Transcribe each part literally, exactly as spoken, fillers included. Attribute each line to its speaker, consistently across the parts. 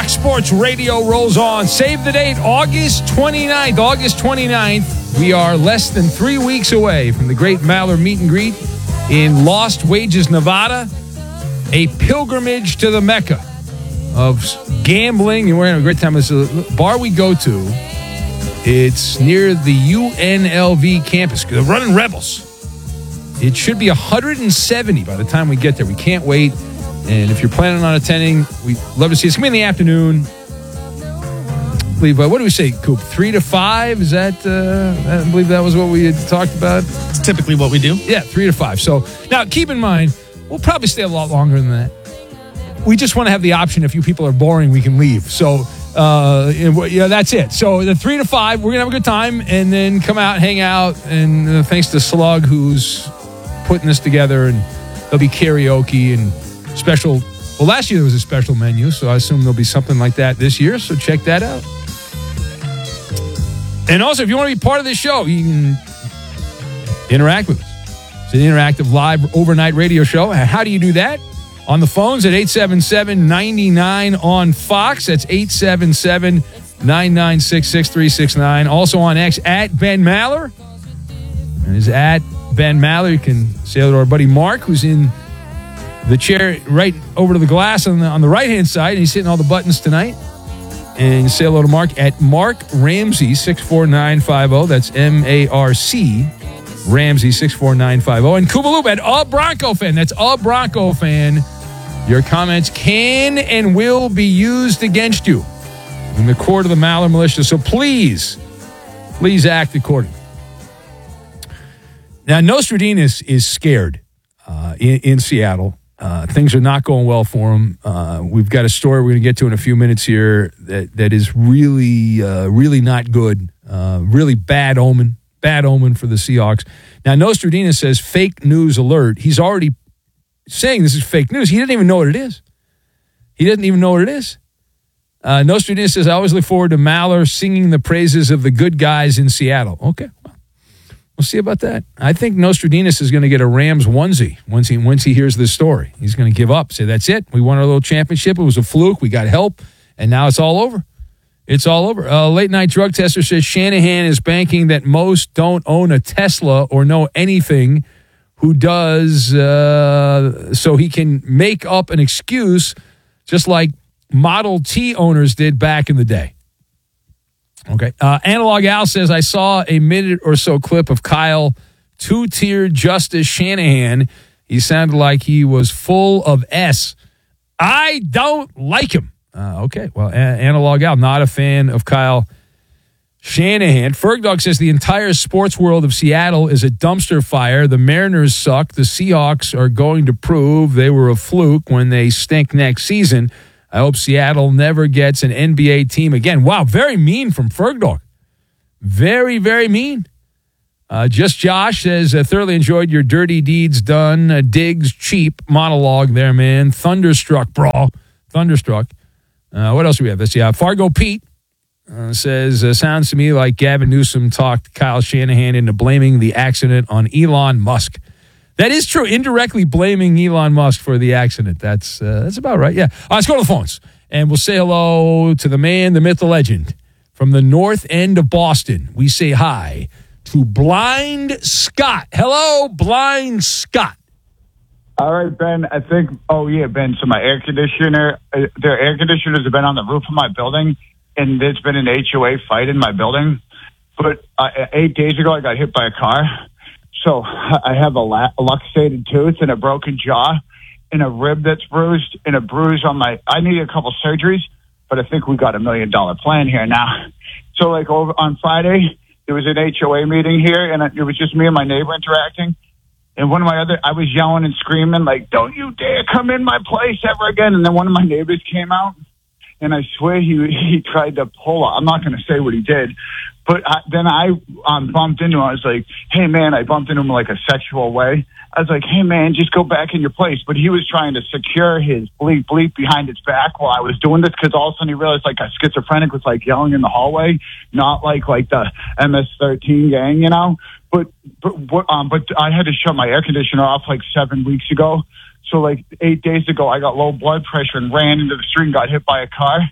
Speaker 1: Fox Sports Radio rolls on. Save the date, August twenty-ninth. August twenty-ninth. We are less than three weeks away from the great Maller meet and greet in Lost Wages, Nevada. A pilgrimage to the Mecca of gambling. And we're having a great time. It's a bar we go to. It's near the U N L V campus. They're running Rebels. It should be one hundred seventy by the time we get there. We can't wait. And if you're planning on attending, we'd love to see you. It's going to be in the afternoon. I believe, uh, what do we say, Coop? Three to five? Is that, uh, I believe that was what we had talked about?
Speaker 2: It's typically what we do.
Speaker 1: Yeah, three to five. So now keep in mind, we'll probably stay a lot longer than that. We just want to have the option if you people are boring, we can leave. So, uh, yeah, that's it. So the three to five, we're going to have a good time and then come out, hang out. And uh, thanks to Slug, who's putting this together, and there'll be karaoke and special. Well, last year there was a special menu, so I assume there'll be something like that this year. So check that out. And also, if you want to be part of this show, you can interact with us. It's an interactive live overnight radio show. How do you do that? On the phones at eight seven seven, nine nine on Fox. That's eight seven seven, nine nine six, six three six nine. Also on X at Ben Maller. And it's at Ben Maller. You can say hello to our buddy Mark, who's in the chair right over to the glass on the, on the right-hand side, and he's hitting all the buttons tonight. And say hello to Mark at Mark Ramsey, six four nine five zero. That's M A R C, Ramsey, six four nine five zero. And Kubaloop at A Bronco Fan. That's A Bronco Fan. Your comments can and will be used against you in the court of the Maller Militia. So please, please act accordingly. Now, Nostradamus is scared uh, in, in Seattle. Uh, things are not going well for him. Uh, we've got a story we're going to get to in a few minutes here that, that is really, uh, really not good. Uh, really bad omen. Bad omen for the Seahawks. Now, Nostradamus says fake news alert. He's already saying this is fake news. He doesn't even know what it is. He doesn't even know what it is. Uh, Nostradamus says, I always look forward to Maller singing the praises of the good guys in Seattle. Okay. We'll see about that. I think Nostradamus is going to get a Rams onesie once he once he hears this story. He's going to give up, say, that's it. We won our little championship. It was a fluke. We got help, and now it's all over. It's all over. A late-night drug tester says Shanahan is banking that most don't own a Tesla or know anything who does, uh, so he can make up an excuse just like Model T owners did back in the day. Okay. Uh, Analog Al says, I saw a minute or so clip of Kyle two-tier Justice Shanahan. He sounded like he was full of S. I don't like him. Uh, okay. Well, a- Analog Al, not a fan of Kyle Shanahan. Fergdog says the entire sports world of Seattle is a dumpster fire. The Mariners suck. The Seahawks are going to prove they were a fluke when they stink next season. I hope Seattle never gets an N B A team again. Wow, very mean from Fergdog. Very, very mean. Uh, Just Josh says, I thoroughly enjoyed your dirty deeds done. Uh, Diggs cheap monologue there, man. Thunderstruck, bro. Thunderstruck. Uh, what else do we have? Let's see. Uh, Fargo Pete uh, says, uh, sounds to me like Gavin Newsom talked Kyle Shanahan into blaming the accident on Elon Musk. That is true. Indirectly blaming Elon Musk for the accident. That's uh, that's about right. Yeah. All right, let's go to the phones. And we'll say hello to the man, the myth, the legend. From the north end of Boston, we say hi to Blind Scott. Hello, Blind Scott.
Speaker 3: All right, Ben. I think, oh, yeah, Ben. So my air conditioner, uh, the air conditioners have been on the roof of my building, and there's been an H O A fight in my building. But uh, eight days ago, I got hit by a car. So I have a, la- a luxated tooth and a broken jaw and a rib that's bruised and a bruise on my, I need a couple surgeries, but I think we got a million dollar plan here now. So like over on Friday, there was an H O A meeting here and it was just me and my neighbor interacting. And one of my other, I was yelling and screaming like, don't you dare come in my place ever again. And then one of my neighbors came out and I swear he, he tried to pull up. I'm not going to say what he did. But I, then I um, bumped into him. I was like, hey, man, I bumped into him like a sexual way. I was like, hey, man, just go back in your place. But he was trying to secure his bleep bleep behind his back while I was doing this because all of a sudden he realized like a schizophrenic was like yelling in the hallway, not like like the M S thirteen gang, you know. But but um, but I had to shut my air conditioner off like seven weeks ago. So like eight days ago, I got low blood pressure and ran into the street and got hit by a car.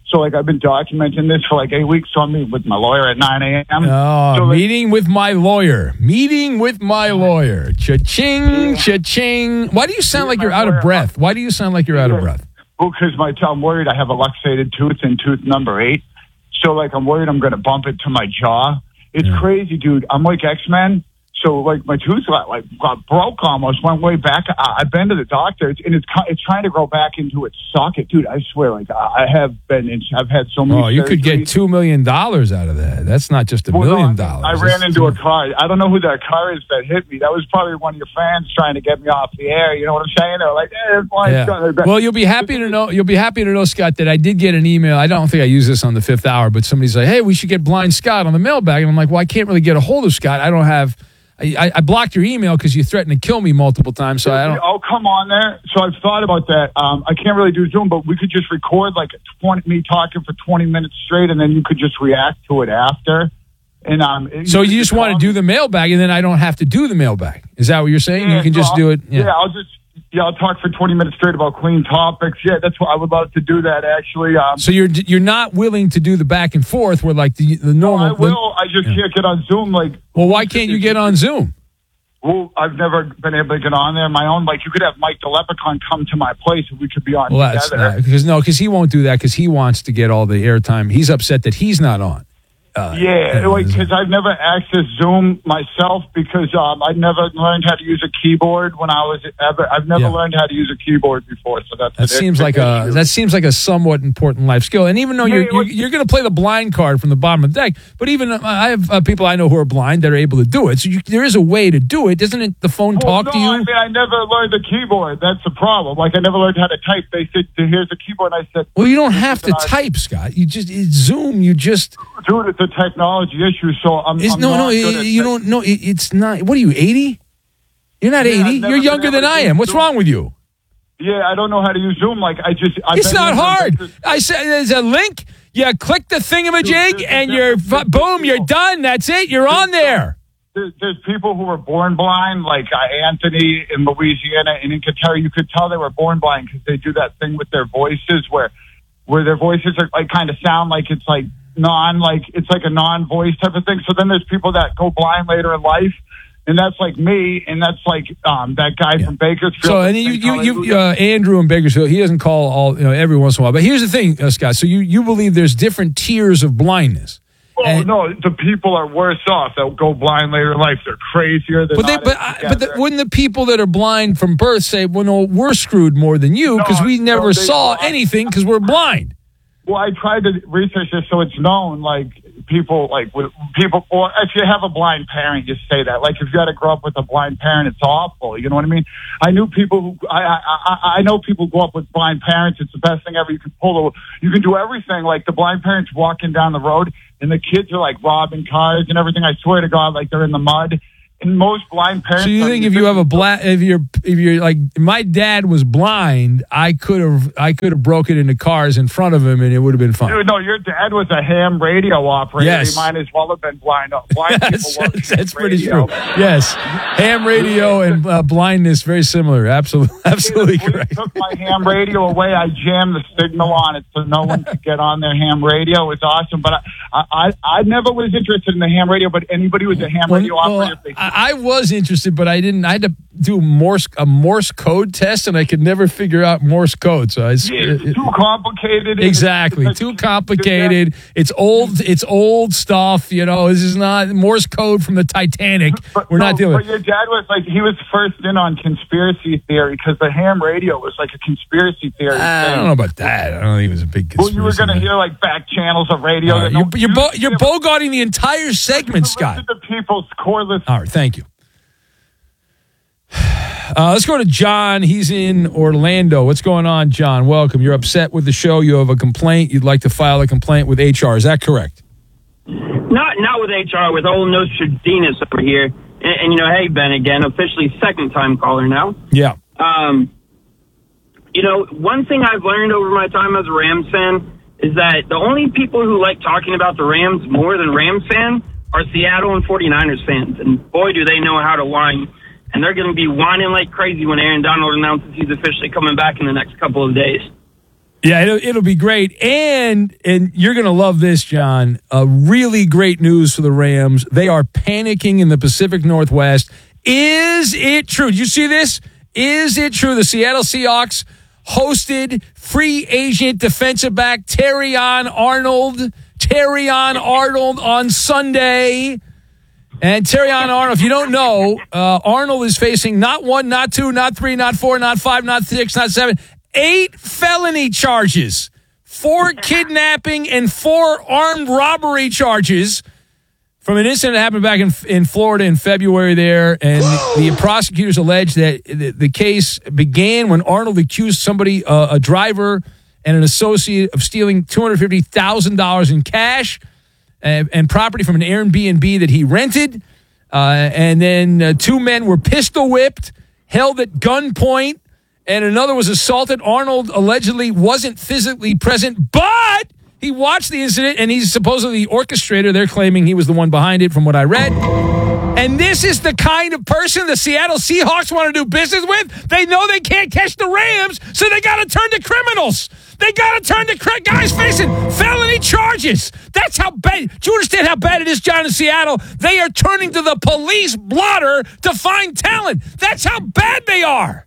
Speaker 3: So, like, I've been documenting this for like eight weeks. So I'm meeting with my lawyer at nine a.m.
Speaker 1: Oh,
Speaker 3: so, like,
Speaker 1: meeting with my lawyer. Meeting with my lawyer. Cha-ching,
Speaker 3: Yeah.
Speaker 1: cha-ching. Why do you sound
Speaker 3: Yeah,
Speaker 1: like
Speaker 3: my
Speaker 1: you're out
Speaker 3: lawyer-
Speaker 1: of breath? Why do you sound like you're out of
Speaker 3: Yeah.
Speaker 1: breath?
Speaker 3: Well, because my I'm worried I have a luxated tooth in tooth number eight. So, like, I'm worried I'm going to bump it to my jaw. It's
Speaker 1: Yeah.
Speaker 3: crazy, dude. I'm like X-Men. So, like, my tooth got, like, got broke almost, went way back. I, I've been to the doctor, and it's it's trying to grow back into its socket. Dude, I swear, like, I have been, in, I've had so many
Speaker 1: Oh, you could get
Speaker 3: surgeries.
Speaker 1: two million dollars out of that. That's not just a
Speaker 3: Well, no,
Speaker 1: million
Speaker 3: I-
Speaker 1: dollars.
Speaker 3: I ran
Speaker 1: That's
Speaker 3: into a
Speaker 1: two-
Speaker 3: car. I don't know who that car is that hit me. That was probably one of your fans trying to get me off the air. You know what I'm saying? They're like, eh, it's fine.
Speaker 1: Yeah. Well, you'll be happy to know. You'll be happy to know, Scott, that I did get an email. I don't think I use this on the fifth hour, but somebody's like, "Hey, we should get Blind Scott on the mailbag," and I'm like, "Well, I can't really get a hold of Scott. I don't have. I, I, I blocked your email because you threatened to kill me multiple times. So I don't.
Speaker 3: Oh, come on there. So I've thought about that. Um, I can't really do Zoom, but we could just record like twenty, me talking for twenty minutes straight, and then you could just react to it after. And um,
Speaker 1: So you just want to do the mailbag, and then I don't have to do the mailbag. Is that what you're saying?
Speaker 3: Yeah,
Speaker 1: you can
Speaker 3: so
Speaker 1: just
Speaker 3: I'll-
Speaker 1: do it.
Speaker 3: Yeah. I'll just yeah, I'll talk for twenty minutes straight about clean topics. Yeah, that's what I would love to do. That actually. Um,
Speaker 1: So you're you're not willing to do the back and forth where like the the
Speaker 3: no,
Speaker 1: normal.
Speaker 3: I will. I just can't get on Zoom. Like,
Speaker 1: Well, why can't you get on Zoom?
Speaker 3: well, I've never been able to get on there. My own, like, you could have Mike the Leprechaun come to my place and we could be on
Speaker 1: Well, that's
Speaker 3: together.
Speaker 1: not, because no, because he won't do that because he wants to get all the airtime. He's upset that he's not on. Uh,
Speaker 3: Yeah,
Speaker 1: yeah,
Speaker 3: like
Speaker 1: is it-
Speaker 3: because I've never accessed Zoom myself because um, I never learned how to use a keyboard when I was ever. I've never
Speaker 1: Yeah.
Speaker 3: learned how to use a keyboard before, so that's
Speaker 1: That
Speaker 3: an
Speaker 1: seems like
Speaker 3: issue.
Speaker 1: a that seems like a somewhat important life skill. And even though
Speaker 3: Hey,
Speaker 1: you're you're,
Speaker 3: what-
Speaker 1: you're going to play the blind card from the bottom of the deck, but even uh, I have uh, people I know who are blind that are able to do it. So you, there is a way to do it. Doesn't it? The phone
Speaker 3: Well,
Speaker 1: talk
Speaker 3: no,
Speaker 1: to you.
Speaker 3: I mean, I never learned the keyboard. That's the problem. Like I never learned how to type. They said, "Here's the keyboard." And I said,
Speaker 1: Well, you don't have to
Speaker 3: I-
Speaker 1: type, Scott. You just it's Zoom. You just
Speaker 3: "Dude, it's a technology issue." So I'm,
Speaker 1: it's,
Speaker 3: I'm
Speaker 1: no
Speaker 3: not
Speaker 1: no.
Speaker 3: good
Speaker 1: You,
Speaker 3: at
Speaker 1: you
Speaker 3: tech.
Speaker 1: don't know. It, it's not. What are you eighty? You're not
Speaker 3: Yeah, I've
Speaker 1: eighty.
Speaker 3: never
Speaker 1: You're
Speaker 3: been
Speaker 1: younger
Speaker 3: able
Speaker 1: than
Speaker 3: to
Speaker 1: I
Speaker 3: use
Speaker 1: am. What's
Speaker 3: Zoom.
Speaker 1: wrong with you?
Speaker 3: Yeah, I don't know how to use Zoom. Like I just, I've
Speaker 1: It's
Speaker 3: been
Speaker 1: not
Speaker 3: using
Speaker 1: hard.
Speaker 3: this-
Speaker 1: I said there's a link. You click the thingamajig,
Speaker 3: Dude,
Speaker 1: and
Speaker 3: there's
Speaker 1: you're
Speaker 3: different
Speaker 1: boom. You're
Speaker 3: people.
Speaker 1: done. That's it. You're on there.
Speaker 3: There's, there's people who were born blind, like uh, Anthony in Louisiana, and in Qatar, you could tell they were born blind because they do that thing with their voices where, where their voices are like kind of sound like it's like non, like it's like a non-voice type of thing. So then there's people that go blind later in life, and that's like me, and that's like um, that guy from Bakersfield.
Speaker 1: So and you you, you uh, Andrew in Bakersfield, he doesn't call all you know every once in a while. But here's the thing, uh, Scott. So you you believe there's different tiers of blindness.
Speaker 3: Oh
Speaker 1: and-
Speaker 3: no, the people are worse off that go blind later in life. They're crazier. They're
Speaker 1: But they,
Speaker 3: not
Speaker 1: but
Speaker 3: as
Speaker 1: I, but the,
Speaker 3: together.
Speaker 1: wouldn't the people that are blind from birth say, "Well, no, we're screwed more than you because
Speaker 3: No,
Speaker 1: we never
Speaker 3: no, they-
Speaker 1: saw
Speaker 3: well, I-
Speaker 1: anything because we're blind."
Speaker 3: Well, I tried to research this so it's known. Like people, like with people, or if you have a blind parent, you say that. Like if you had to grow up with a blind parent, it's awful. You know what I mean? I knew people who I I I, I know people who grow up with blind parents. It's the best thing ever. You can pull, a, you can do everything. Like the blind parents walking down the road, and the kids are like robbing cars and everything. I swear to God, like they're in the mud. And most blind parents.
Speaker 1: So you
Speaker 3: are-
Speaker 1: think if you have a black, if you're if you're like my dad was blind, I could have I could have broken into cars in front of him and it would have been fine.
Speaker 3: Dude, no, your dad was a ham radio operator.
Speaker 1: Yes.
Speaker 3: He might as well have been blind. Blind
Speaker 1: That's,
Speaker 3: people work
Speaker 1: that's,
Speaker 3: ham
Speaker 1: that's pretty
Speaker 3: radio.
Speaker 1: true. Yes, ham radio and uh, blindness very similar. Absolutely, absolutely
Speaker 3: The police
Speaker 1: correct.
Speaker 3: took my ham radio away. I jammed the signal on it so no one could get on their ham radio. It's awesome. But I, I, I, I never was interested in the ham radio, but anybody who was a ham
Speaker 1: Well,
Speaker 3: radio
Speaker 1: well,
Speaker 3: operator. They,
Speaker 1: I, I was interested, but I didn't. I had to do Morse a Morse code test, and I could never figure out Morse code. So I,
Speaker 3: it's
Speaker 1: it-
Speaker 3: too complicated.
Speaker 1: exactly
Speaker 3: It's-
Speaker 1: too complicated. It's old. It's old stuff. You know, this is not Morse code from the Titanic.
Speaker 3: But
Speaker 1: We're
Speaker 3: no,
Speaker 1: not dealing.
Speaker 3: But your dad was like, he was first in on conspiracy theory because the ham radio was like a conspiracy theory.
Speaker 1: I
Speaker 3: thing.
Speaker 1: don't know about that. I don't think it was a big
Speaker 3: Well,
Speaker 1: conspiracy.
Speaker 3: you were going to
Speaker 1: man.
Speaker 3: hear like back channels of radio.
Speaker 1: All
Speaker 3: that
Speaker 1: right,
Speaker 3: no-
Speaker 1: you're you're, bo-
Speaker 3: you-
Speaker 1: you're
Speaker 3: you-
Speaker 1: bogarting the entire segment, Scott.
Speaker 3: Listen to people's coreless.
Speaker 1: All right, thank you. Uh, let's go to John. He's in Orlando. What's going on, John? Welcome. You're upset with the show. You have a complaint. You'd like to file a complaint with H R. Is that correct?
Speaker 2: Not not with H R, with old Nostradamus over here. And, and, you know, hey, Ben, again, officially second time caller now.
Speaker 1: Yeah.
Speaker 2: Um, you know, one thing I've learned over my time as a Rams fan is that the only people who like talking about the Rams more than Rams fans are Seattle and forty-niners fans. And boy, do they know how to whine. And they're going to be whining like crazy when Aaron Donald announces he's officially coming back in the next couple of days.
Speaker 1: Yeah, it'll, it'll be great. And and you're going to love this, John. Uh, really great news for the Rams. They are panicking in the Pacific Northwest. Is it true? Did you see this? Is it true the Seattle Seahawks hosted free agent defensive back Terrion Arnold? Terrion Arnold on Sunday. And Terrion Arnold, if you don't know, uh, Arnold is facing not one, not two, not three, not four, not five, not six, not seven, eight felony charges, four kidnapping and four armed robbery charges from an incident that happened back in in Florida in February there. And the, the prosecutors allege that the, the case began when Arnold accused somebody, uh, a driver and an associate, of stealing two hundred fifty thousand dollars in cash and, and property from an Airbnb that he rented. Uh, and then uh, two men were pistol whipped, held at gunpoint, and another was assaulted. Arnold allegedly wasn't physically present, but he watched the incident, and he's supposedly the orchestrator. They're claiming he was the one behind it, from what I read. And this is the kind of person the Seattle Seahawks want to do business with. They know they can't catch the Rams, so they got to turn to criminals. They got to turn to cr- guys facing felony charges. That's how bad. Do you understand how bad it is, John, in Seattle? They are turning to the police blotter to find talent. That's how bad they are.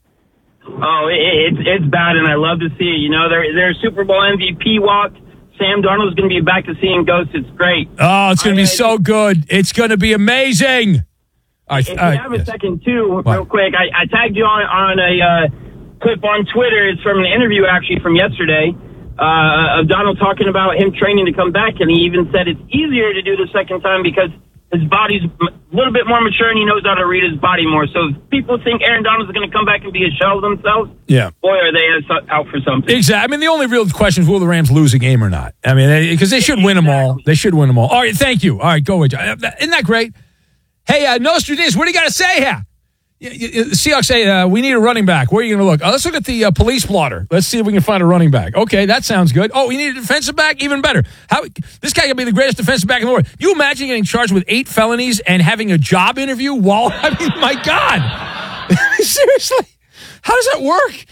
Speaker 2: Oh, it, it's it's bad, and I love to see it. You know, their their Super Bowl M V P walk. Sam Darnold's going to be back to seeing ghosts. It's great.
Speaker 1: Oh, it's going to be so good. It's going to be amazing. All right,
Speaker 2: if
Speaker 1: all right,
Speaker 2: you have a
Speaker 1: yes.
Speaker 2: second, too,
Speaker 1: What?
Speaker 2: real quick, I, I tagged you on, on a uh, clip on Twitter. It's from an interview, actually, from yesterday, uh, of Donald talking about him training to come back, and he even said it's easier to do the second time because his body's a little bit more mature and he knows how to read his body more. So if people think Aaron Donald's going to come back and be a shell of themselves,
Speaker 1: Yeah.
Speaker 2: boy, are they out for something.
Speaker 1: Exactly. I mean, the only real question is, will the Rams lose a game or not? I mean, because they, they should win them all. They should win them all. All right, thank you. All right, go with you. Isn't that great? Hey, uh, Nostradamus, what do you got to say here? You, you, the Seahawks say, uh, we need a running back. Where are you going to look? Uh, let's look at the uh, police blotter. Let's see if we can find a running back. Okay, that sounds good. Oh, we need a defensive back? Even better. How This guy can be the greatest defensive back in the world. You imagine getting charged with eight felonies and having a job interview while, I mean, my God. Seriously? How does that work?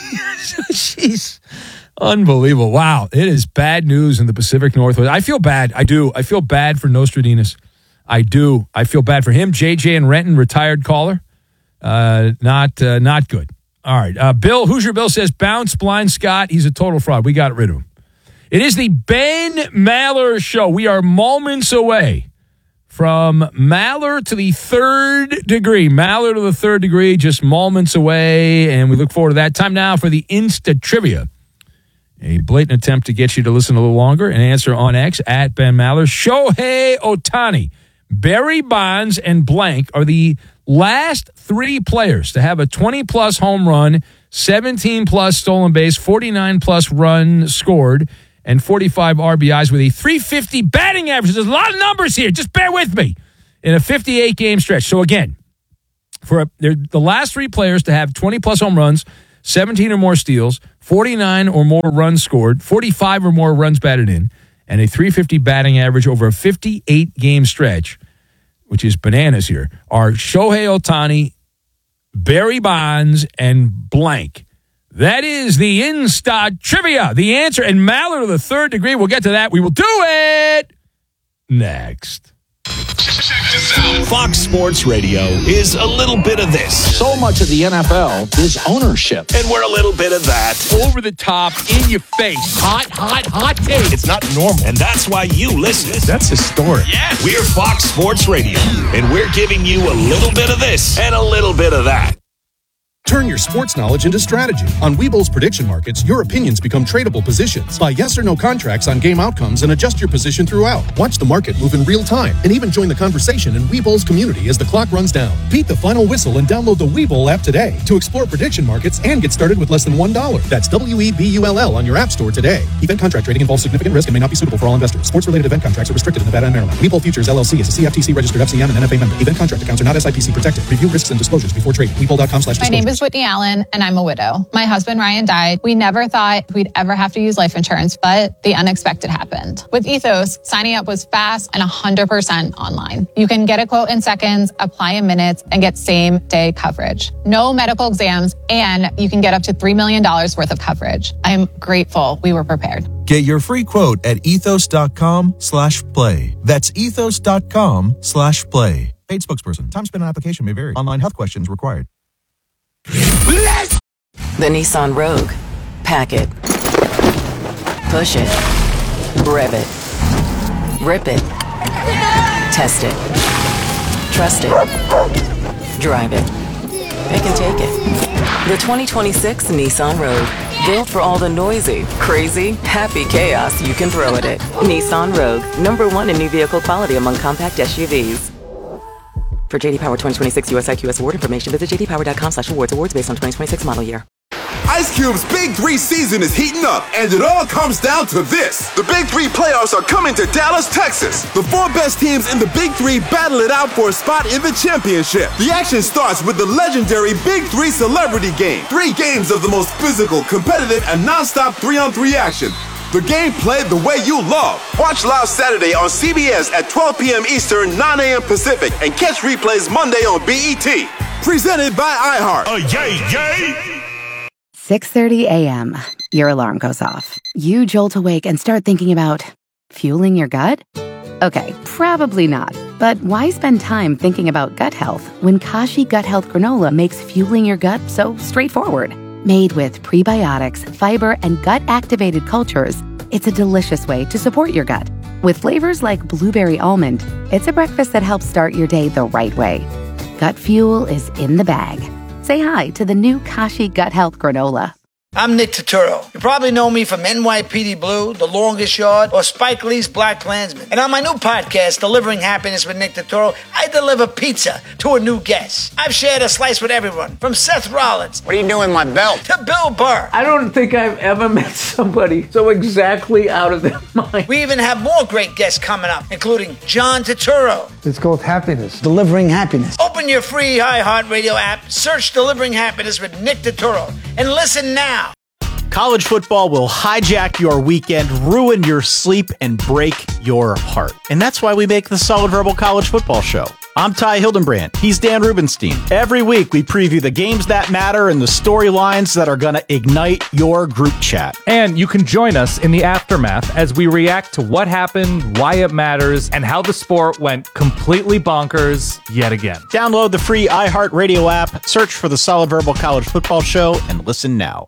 Speaker 1: Jeez. Unbelievable. Wow. It is bad news in the Pacific Northwest. I feel bad. I do. I feel bad for Nostradamus. I do. I feel bad for him. J J and Renton, retired caller. Uh, not uh, not good. All right. Uh, Bill, Hoosier Bill says, bounce Blind Scott. He's a total fraud. We got rid of him. It is the Ben Maller Show. We are moments away from Maller to the third degree. Maller to the third degree, just moments away, and we look forward to that. Time now for the Insta Trivia. A blatant attempt to get you to listen a little longer and answer on X at Ben Maller. Shohei Ohtani, Barry Bonds, and blank are the last three players to have a twenty-plus home run, seventeen-plus stolen base, forty-nine-plus run scored, and forty-five R B Is with a three fifty batting average. There's a lot of numbers here. Just bear with me. In a fifty-eight game stretch. So, again, for a, they're the last three players to have twenty-plus home runs, seventeen or more steals, forty-nine or more runs scored, forty-five or more runs batted in, and a three fifty batting average over a fifty-eight game stretch, which is bananas here, are Shohei Ohtani, Barry Bonds, and blank. That is the Insta Trivia. The answer, and Maller to the third degree. We'll get to that. We will do it next.
Speaker 4: Fox Sports Radio is a little bit of this.
Speaker 5: So much of the N F L is ownership.
Speaker 4: And we're a little bit of that.
Speaker 1: Over the top, in your face. Hot, hot, hot take.
Speaker 4: It's not normal. And that's why you listen.
Speaker 5: That's historic.
Speaker 4: Yeah. We're Fox Sports Radio. And we're giving you a little bit of this and a little bit of that.
Speaker 6: Turn your sports knowledge into strategy. On Webull's prediction markets, your opinions become tradable positions. Buy yes or no contracts on game outcomes and adjust your position throughout. Watch the market move in real time and even join the conversation in Webull's community as the clock runs down. Beat the final whistle and download the Webull app today to explore prediction markets and get started with less than one dollar. That's W E B U L L on your app store today. Event contract trading involves significant risk and may not be suitable for all investors. Sports-related event contracts are restricted in Nevada and Maryland. Webull Futures L L C is a C F T C registered F C M and N F A member. Event contract accounts are not S I P C protected. Review risks and disclosures before trading. Webull dot com slash
Speaker 7: My name is name's Whitney Allen, and I'm a widow. My husband, Ryan, died. We never thought we'd ever have to use life insurance, but the unexpected happened. With Ethos, signing up was fast and one hundred percent online. You can get a quote in seconds, apply in minutes, and get same-day coverage. No medical exams, and you can get up to three million dollars worth of coverage. I am grateful we were prepared.
Speaker 8: Get your free quote at ethos.com slash play. That's ethos.com slash play. Paid spokesperson. Time spent on application may vary. Online health questions required.
Speaker 9: The Nissan Rogue. Pack it. Push it. Rev it. Rip it. Test it. Trust it. Drive it. Pick and take it. The twenty twenty-six Nissan Rogue. Built for all the noisy, crazy, happy chaos you can throw at it. Nissan Rogue. Number one in new vehicle quality among compact S U Vs. For J D Power twenty twenty-six U S I Q S award information, visit jdpower.com slash awards. Awards based on twenty twenty-six model year.
Speaker 10: Ice Cube's Big Three season is heating up, and it all comes down to this. The Big Three playoffs are coming to Dallas, Texas. The four best teams in the Big Three battle it out for a spot in the championship. The action starts with the legendary Big Three Celebrity Game. Three games of the most physical, competitive, and non-stop three-on-three action. The game played the way you love. Watch live Saturday on C B S at twelve p.m. Eastern, nine a.m. Pacific, and catch replays Monday on B E T. Presented by iHeart.
Speaker 4: Oh, yay, yay!
Speaker 11: six thirty a.m. Your alarm goes off. You jolt awake and start thinking about fueling your gut? Okay, probably not. But why spend time thinking about gut health when Kashi Gut Health Granola makes fueling your gut so straightforward? Made with prebiotics, fiber, and gut-activated cultures, it's a delicious way to support your gut. With flavors like blueberry almond, it's a breakfast that helps start your day the right way. Gut fuel is in the bag. Say hi to the new Kashi Gut Health Granola.
Speaker 12: I'm Nick Turturro. You probably know me from N Y P D Blue, The Longest Yard, or Spike Lee's Black Klansman. And on my new podcast, Delivering Happiness with Nick Turturro, I deliver pizza to a new guest. I've shared a slice with everyone, from Seth Rollins.
Speaker 13: What are you doing with my belt?
Speaker 12: To Bill Burr.
Speaker 14: I don't think I've ever met somebody so exactly out of their mind.
Speaker 12: We even have more great guests coming up, including John Turturro.
Speaker 15: It's called Happiness. Delivering Happiness.
Speaker 12: Open your free iHeartRadio app, search Delivering Happiness with Nick Turturro, and listen now.
Speaker 16: College football will hijack your weekend, ruin your sleep, and break your heart. And that's why we make the Solid Verbal College Football Show. I'm Ty Hildenbrand. He's Dan Rubenstein. Every week, we preview the games that matter and the storylines that are going to ignite your group chat.
Speaker 17: And you can join us in the aftermath as we react to what happened, why it matters, and how the sport went completely bonkers yet again.
Speaker 16: Download the free iHeartRadio app, search for the Solid Verbal College Football Show, and listen now.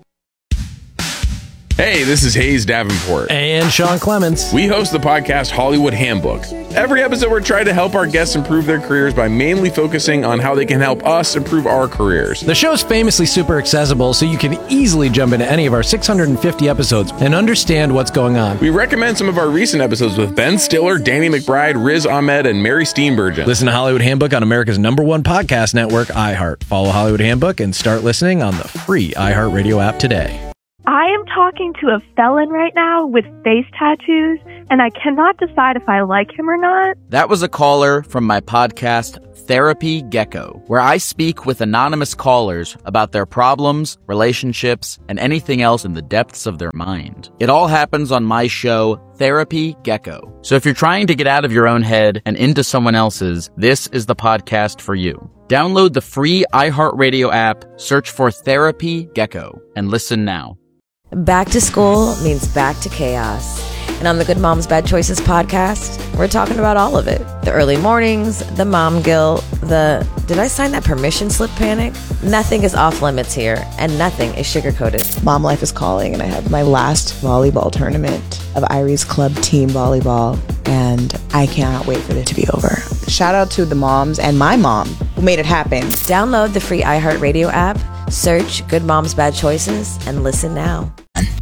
Speaker 18: Hey, this is Hayes Davenport.
Speaker 19: And Sean Clements.
Speaker 18: We host the podcast Hollywood Handbook. Every episode, we're trying to help our guests improve their careers by mainly focusing on how they can help us improve our careers.
Speaker 19: The show's famously super accessible, so you can easily jump into any of our six hundred fifty episodes and understand what's going on.
Speaker 18: We recommend some of our recent episodes with Ben Stiller, Danny McBride, Riz Ahmed, and Mary Steenburgen.
Speaker 19: Listen to Hollywood Handbook on America's number one podcast network, iHeart. Follow Hollywood Handbook and start listening on the free iHeartRadio app today.
Speaker 20: I am talking to a felon right now with face tattoos, and I cannot decide if I like him or not.
Speaker 21: That was a caller from my podcast, Therapy Gecko, where I speak with anonymous callers about their problems, relationships, and anything else in the depths of their mind. It all happens on my show, Therapy Gecko. So if you're trying to get out of your own head and into someone else's, this is the podcast for you. Download the free iHeartRadio app, search for Therapy Gecko, and listen now.
Speaker 22: Back to school means back to chaos. And on the Good Moms Bad Choices podcast, we're talking about all of it. The early mornings, the mom guilt, the did I sign that permission slip panic? Nothing is off limits here, and nothing is sugar-coated.
Speaker 23: Mom life is calling, and I have my last volleyball tournament of Irie's Club team volleyball, and I cannot wait for it to be over. Shout out to the moms and my mom who made it happen.
Speaker 22: Download the free iHeartRadio app, search Good Moms Bad Choices, and listen now.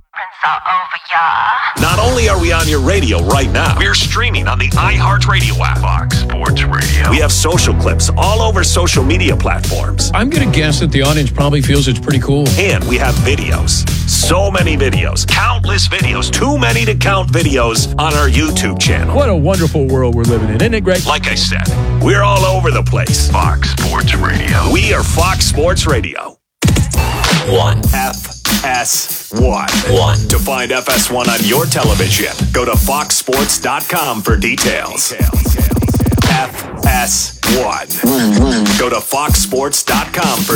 Speaker 4: Not only are we on your radio right now, we're streaming on the iHeartRadio app. Fox Sports Radio. We have social clips all over social media platforms.
Speaker 24: I'm going to guess that the audience probably feels it's pretty cool.
Speaker 4: And we have videos. So many videos. Countless videos. Too many to count videos on our YouTube channel.
Speaker 1: What a wonderful world we're living in, isn't it, Greg?
Speaker 4: Like I said, we're all over the place. Fox Sports Radio. We are Fox Sports Radio. one. F S one. one. To find F S one on your television, go to fox sports dot com for details. F S one. Go to fox sports dot com for